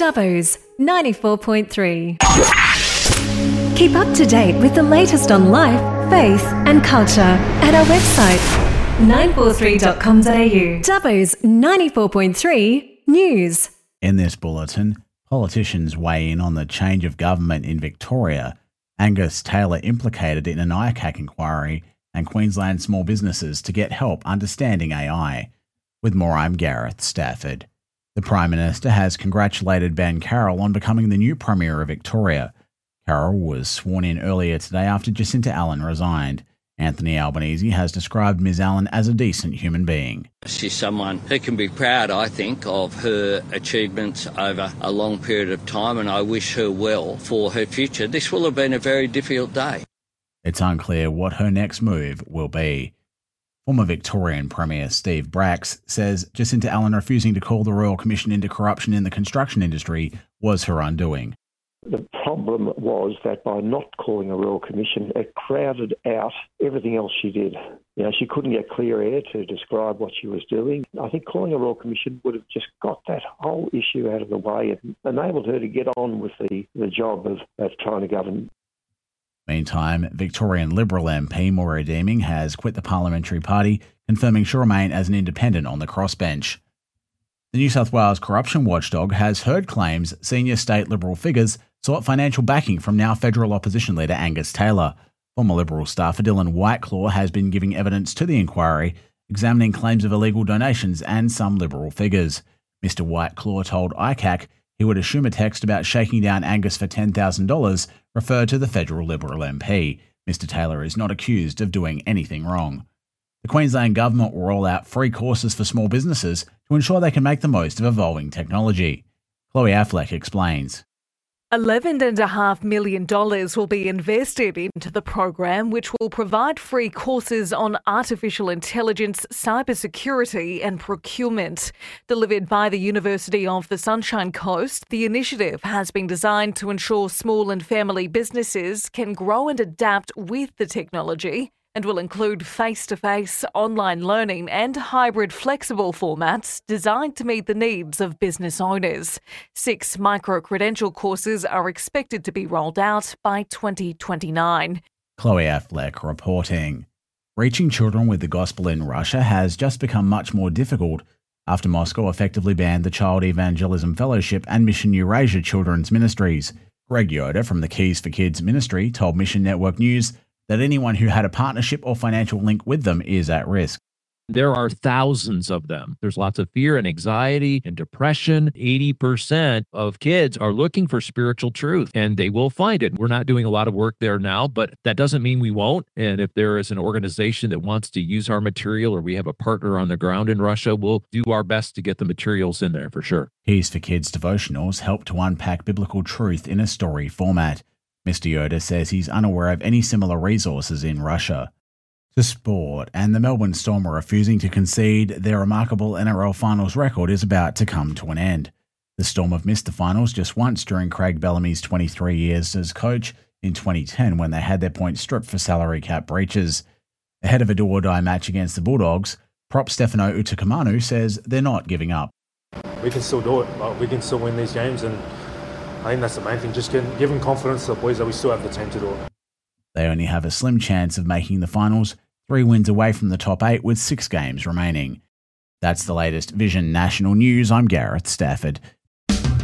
Dubbo's 94.3. Keep up to date with the latest on life, faith and culture at our website 943.com.au. Dubbo's 94.3 News. In this bulletin, politicians weigh in on the change of government in Victoria, Angus Taylor implicated in an ICAC inquiry, and Queensland small businesses to get help understanding AI. With more, I'm Gareth Stafford. The Prime Minister has congratulated Ben Carroll on becoming the new Premier of Victoria. Carroll was sworn in earlier today after Jacinta Allen resigned. Anthony Albanese has described Ms Allen as a decent human being. She's someone who can be proud, I think, of her achievements over a long period of time, and I wish her well for her future. This will have been a very difficult day. It's unclear what her next move will be. Former Victorian Premier Steve Bracks says Jacinta Allen refusing to call the Royal Commission into corruption in the construction industry was her undoing. The problem was that by not calling a Royal Commission, it crowded out everything else she did. You know, she couldn't get clear air to describe what she was doing. I think calling a Royal Commission would have just got that whole issue out of the way and enabled her to get on with the job of trying to govern. Meantime, Victorian Liberal MP Maura Deeming has quit the Parliamentary Party, confirming she'll remain as an independent on the crossbench. The New South Wales corruption watchdog has heard claims senior state Liberal figures sought financial backing from now federal opposition leader Angus Taylor. Former Liberal staffer Dylan Whiteclaw has been giving evidence to the inquiry, examining claims of illegal donations and some Liberal figures. Mr Whiteclaw told ICAC he would assume a text about shaking down Angus for $10,000 referred to the federal Liberal MP. Mr Taylor is not accused of doing anything wrong. The Queensland Government will roll out free courses for small businesses to ensure they can make the most of evolving technology. Chloe Affleck explains. $11.5 million will be invested into the program, which will provide free courses on artificial intelligence, cybersecurity and procurement. Delivered by the University of the Sunshine Coast, the initiative has been designed to ensure small and family businesses can grow and adapt with the technology, and will include face-to-face, online learning and hybrid flexible formats designed to meet the needs of business owners. 6 micro-credential courses are expected to be rolled out by 2029. Chloe Affleck reporting. Reaching children with the gospel in Russia has just become much more difficult after Moscow effectively banned the Child Evangelism Fellowship and Mission Eurasia Children's Ministries. Greg Yoder from the Keys for Kids Ministry told Mission Network News that anyone who had a partnership or financial link with them is at risk. There are thousands of them. There's lots of fear and anxiety and depression. 80% of kids are looking for spiritual truth, and they will find it. We're not doing a lot of work there now, but that doesn't mean we won't. And if there is an organization that wants to use our material, or we have a partner on the ground in Russia, we'll do our best to get the materials in there for sure. Keys for Kids devotionals help to unpack biblical truth in a story format. Mr. Yoder says he's unaware of any similar resources in Russia. To sport, and the Melbourne Storm are refusing to concede their remarkable NRL finals record is about to come to an end. The Storm have missed the finals just once during Craig Bellamy's 23 years as coach in 2010 when they had their points stripped for salary cap breaches. Ahead of a do-or-die match against the Bulldogs, prop Stefano Utokumanu says they're not giving up. We can still do it, but we can still win these games, and I think that's the main thing. Just give them confidence to the boys that we still have the team to do it. They only have a slim chance of making the finals, 3 wins away from the top 8 with 6 games remaining. That's the latest Vision National News. I'm Gareth Stafford.